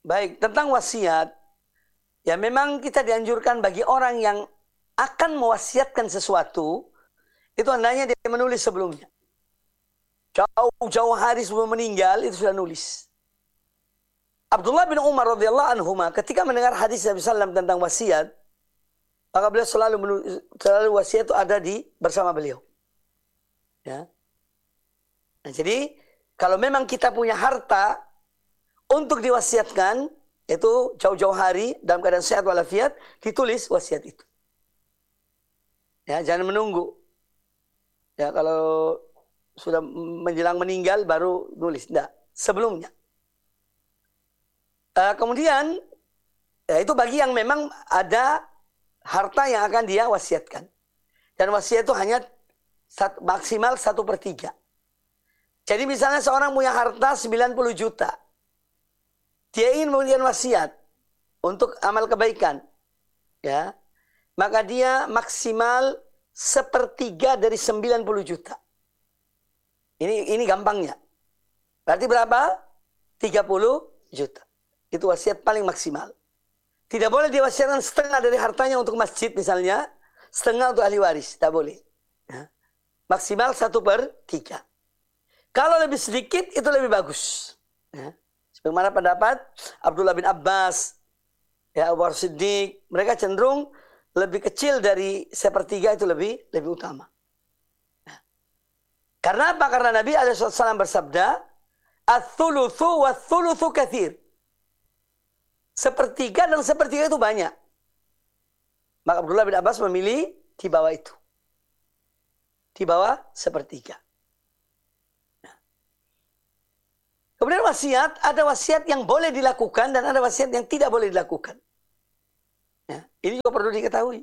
Baik, tentang wasiat. Ya memang kita dianjurkan bagi orang yang akan mewasiatkan sesuatu, itu hendaknya dia menulis sebelumnya. Jauh-jauh hari sebelum meninggal, itu sudah nulis. Abdullah bin Umar radhiyallahu anhuma ketika mendengar hadis Nabi SAW tentang wasiat, maka beliau selalu wasiat itu ada bersama beliau. Ya. Nah, jadi kalau memang kita punya harta untuk diwasiatkan, itu jauh-jauh hari dalam keadaan sehat walafiat, ditulis wasiat itu. Ya, jangan menunggu. Ya, kalau sudah menjelang meninggal baru nulis, enggak, sebelumnya. Kemudian ya, itu bagi yang memang ada harta yang akan dia wasiatkan. Dan wasiat itu hanya maksimal 1/3. Jadi misalnya seorang punya harta 90 juta. Dia ingin memberikan wasiat untuk amal kebaikan. Ya. Maka dia maksimal 1/3 dari 90 juta. Ini gampangnya. Berarti berapa? 30 juta. Itu wasiat paling maksimal. Tidak boleh diwasiatkan setengah dari hartanya untuk masjid misalnya. Setengah untuk ahli waris. Tidak boleh. Ya. Maksimal 1/3. Kalau lebih sedikit itu lebih bagus. Ya. Sebagaimana pendapat Abdullah bin Abbas, ya, Abu Bakar Siddiq, mereka cenderung lebih kecil dari 1/3 itu lebih utama. Ya. Karena apa? Karena Nabi SAW bersabda, "Ats-tsulutsu was-tsulutsu katsir." 1/3 dan 1/3 itu banyak. Maka Abdullah bin Abbas memilih di bawah itu. Di bawah 1/3. Nah. Kemudian wasiat, ada wasiat yang boleh dilakukan dan ada wasiat yang tidak boleh dilakukan. Ya, ini juga perlu diketahui.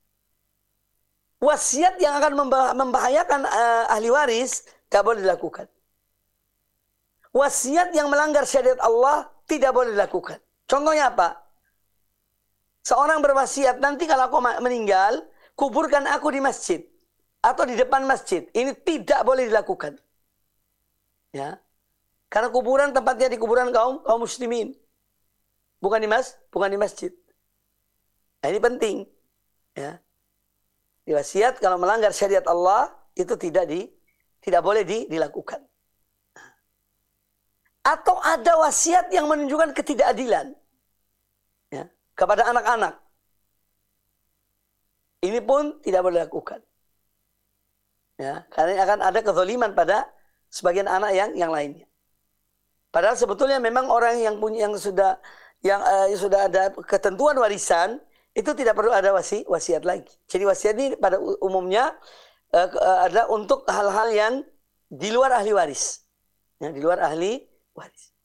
Wasiat yang akan membahayakan ahli waris tidak boleh dilakukan. Wasiat yang melanggar syariat Allah tidak boleh dilakukan. Contohnya apa? Seorang berwasiat, nanti kalau aku meninggal, kuburkan aku di masjid atau di depan masjid. Ini tidak boleh dilakukan. Ya. Karena kuburan tempatnya di kuburan kaum muslimin. Bukan di masjid. Nah, ini penting. Ya. Di wasiat kalau melanggar syariat Allah itu tidak boleh dilakukan. Atau ada wasiat yang menunjukkan ketidakadilan, ya, kepada anak-anak. Ini pun tidak boleh dilakukan. Ya, karena akan ada kezaliman pada sebagian anak yang lainnya. Padahal sebetulnya memang orang yang sudah ada ketentuan warisan itu tidak perlu ada wasiat lagi. Jadi wasiat ini pada umumnya ada untuk hal-hal yang di luar ahli waris. Ya, di luar ahli waris.